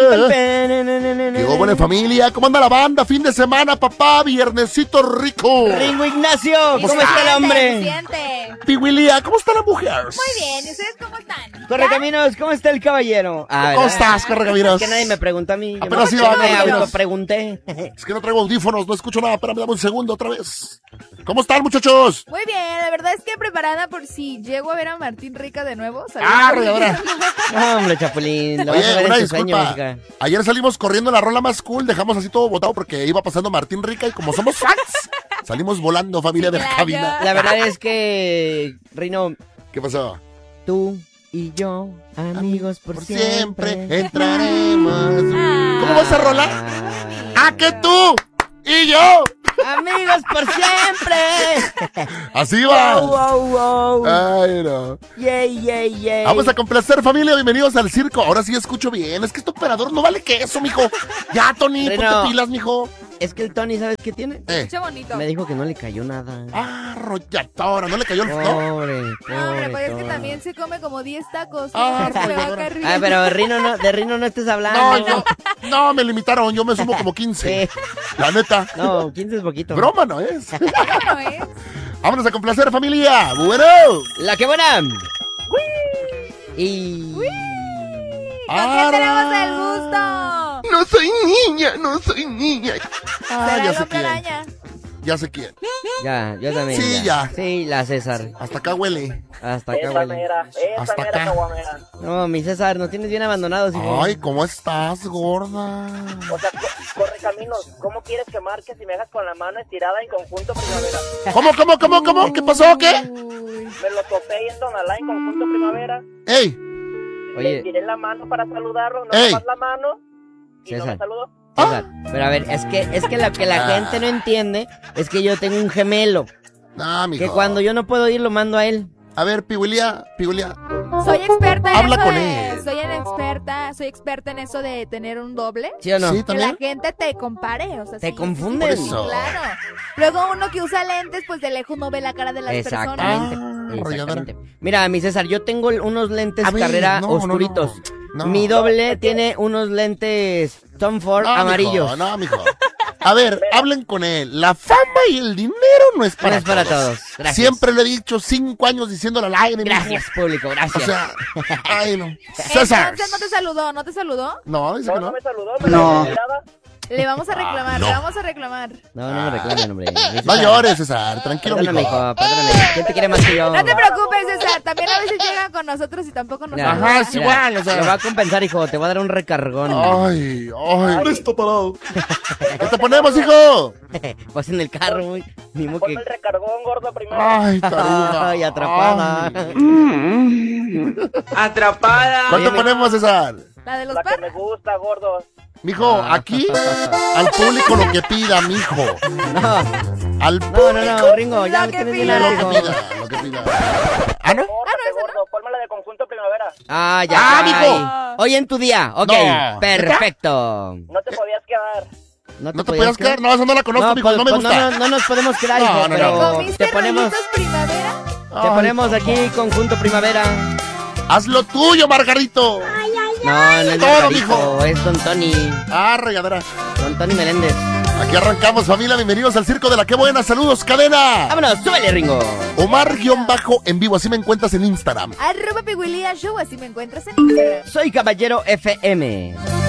¿Qué buena familia? ¿Cómo anda la banda? Fin de semana, papá, viernesito rico. Ringo Ignacio, ¿cómo está el hombre? Pihuilia, ¿cómo está la mujer? Muy bien, ¿y ustedes cómo están? Correcaminos, ¿cómo está el caballero? ¿Cómo estás, Correcaminos? Es que nadie me preguntó a mí. Apenas Yo iba, me Correcaminos. autopregunté. Es que no traigo audífonos, no escucho nada. Espérame, dame un segundo otra vez. ¿Cómo están, muchachos? Muy bien, la verdad es que preparada por si llego a ver a Martín Rica de nuevo. Ahora. No, hombre, Chapulín. Lo vas a Oye, ver una en tu disculpa. sueño, hija. Ayer salimos corriendo la rola más cool, dejamos así todo botado porque iba pasando Martín Rica y como somos fans, salimos volando, familia de la Claro. cabina. La verdad es que, Rino, ¿Qué pasó? tú y yo, amigos por siempre. entraremos. ¿Cómo va esa rola? ¡Ah, que tú y yo! Amigos por siempre. Así va. Wow, wow, wow. Ay, no. Yay, yay, yay. Vamos a complacer, familia. Bienvenidos al circo. Ahora sí escucho bien. Es que este operador no vale queso, mijo. Ya, Tony, Reno. ponte pilas, mijo. Es que el Tony, ¿sabes qué tiene? Qué bonito. Me dijo que no le cayó nada. Rollatora. ¿No le cayó el Pobre, No, hombre, pues es que Tony. también se come como 10 tacos. Ah, Se va pues, acá arriba. Ah, pero de Rino no estés hablando. No, me limitaron. Yo me sumo como 15. Sí. La neta. No, 15 es poquito. Broma no es. No es. Vámonos a complacer, familia. Bueno. La que buena. Y... ¿Con quién tenemos el gusto? No soy niña. Ah, ¿Será ya el sé hombre quién. araña? Ya sé quién. Ya, yo también. Sí, ya. Sí, la César. Hasta acá huele. Hasta acá, Esa huele. mera, Hasta esa mera acá. caguamera. No, mi César, nos tienes bien abandonados, hijo. Ay, ¿cómo estás, gorda? O sea, corre caminos. ¿Cómo quieres que marques si me dejas con la mano estirada en conjunto primavera? ¿Cómo? ¿Qué pasó? ¿Qué? Uy. Me lo topé en Tonalá en conjunto primavera. ¡Ey! Le Oye, tiré la mano para saludarlo, no Ey. más la mano y no César. me saludó. César, pero a ver, es que lo que la gente no entiende es que yo tengo un gemelo. Ah, mijo. Que cuando yo no puedo ir, lo mando a él. A ver, Pihuilia. Soy experta en Habla eso con de... él. Soy experta en eso de tener un doble. ¿Sí o no? Sí, Que también. la gente te compare, o sea, Te sí, confunden. Por eso. Claro. Luego uno que usa lentes, pues de lejos no ve la cara de las Exactamente. personas. Exactamente. Mira, mi César, yo tengo unos lentes A ver, carrera no, oscuritos. no. Mi doble tiene unos lentes Tom Ford No, amarillos. mijo, no, mijo. A ver, hablen con él. La fama y el dinero no es para No es para todos. todos. Gracias. Siempre lo he dicho, 5 años diciéndolo al aire. mijo. Gracias, público, O gracias. sea, ay, no. César. Entonces no te saludó, ¿no te saludó? No, dice No, que no no. me saludó, me no. Mirada. Le vamos a reclamar, no. le vamos a reclamar. No me reclamen, hombre. No llores, César. Tranquilo, Perdóname, mijo. hijo, perdóname. ¿Quién te quiere más que yo? No te preocupes, César, también a veces llegan con nosotros y tampoco nos Mira, saludan. Ajá, es igual, o sea. Te va a compensar, hijo. Te voy a dar un recargón. Ay. Listo parado. ¿Qué te ponemos, hijo? Vas en el carro, güey. Ni modo Ponme que... el recargón gordo primero. Ay, taruga. Ay, atrapada. Atrapada. ¿Cuánto ponemos, César? La de los La que me perros. gusta, gordo. Mijo, aquí al público lo que pida, mijo. No, Al no, público no, Ringo, ya Lo me que tienes bien pida. lo harto. que pida, lo que pida. ¿Ah, no? Córtate, gordo. Ponme la de conjunto primavera. Ah, ya. Ah, cae. mijo. Hoy en tu día. Ok, No. perfecto. No te podías quedar. ¿No te podías quedar? No, eso no la conozco, mijo, pues, no me pues, gusta. no nos podemos quedar, No, hijo, no, pero no. ¿Comiste te ponemos, rollitos primavera? te ponemos aquí conjunto primavera. Haz lo tuyo, Margarito. No, no es Todo, Margarito, mijo. es Don Tony. Ah, regadera. Don Tony Meléndez. Aquí arrancamos, familia. Bienvenidos al circo de la que buena. Saludos, cadena. Vámonos, súbele, Ringo. Omar-en vivo, así me encuentras en Instagram. @Pihuilia Show, así me encuentras en Instagram. Soy Caballero FM.